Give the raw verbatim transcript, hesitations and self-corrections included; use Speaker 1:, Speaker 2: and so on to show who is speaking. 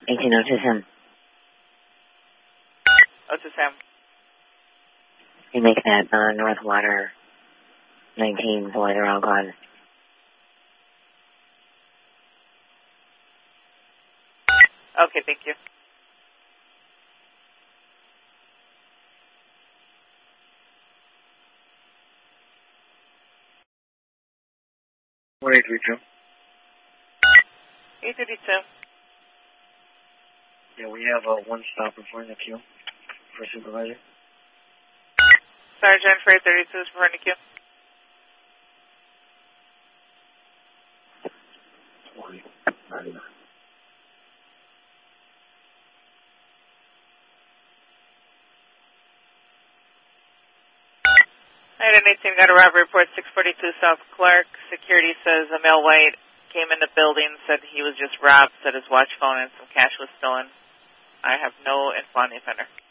Speaker 1: eighteen oh two Sam.
Speaker 2: Oh two Sam.
Speaker 1: You make that uh, North Water nineteen boy, they're all gone.
Speaker 2: Okay, thank you.
Speaker 3: one eight three two.
Speaker 2: eight thirty-two.
Speaker 3: Yeah, we have uh, one stop in front of the queue for supervisor.
Speaker 2: Sergeant for eight thirty-two is referring to queue. Item eighteen, got a robbery report, six forty-two South Clark. Security says a male white came in the building, said he was just robbed, said his watch phone and some cash was stolen. I have no info on the offender.